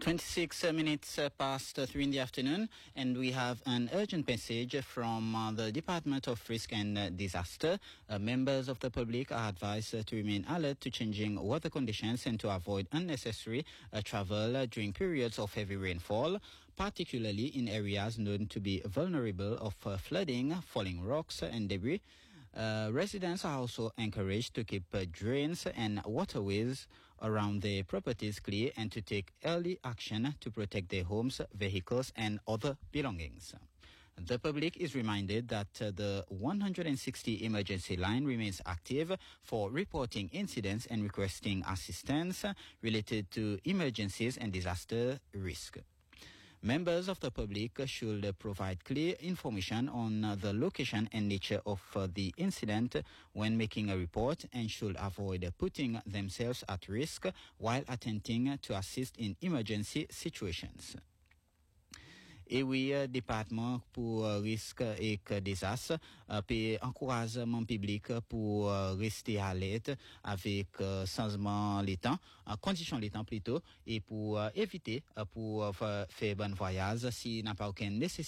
26 minutes past 3 in the afternoon, and we have an urgent message from the Department of Risk and Disaster. Members of the public are advised to remain alert to changing weather conditions and to avoid unnecessary travel during periods of heavy rainfall, particularly in areas known to be vulnerable of flooding, falling rocks and debris. Residents are also encouraged to keep drains and waterways around their properties clear and to take early action to protect their homes, vehicles and other belongings. The public is reminded that the 160 emergency line remains active for reporting incidents and requesting assistance related to emergencies and disaster risk. Members of the public should provide clear information on the location and nature of the incident when making a report and should avoid putting themselves at risk while attempting to assist in emergency situations. Et oui, département pour risque et désastre puis encouragement public pour rester alerte avec changement les temps, conditions les temps plutôt, et pour éviter pour faire bon voyage si n'a pas aucune nécessité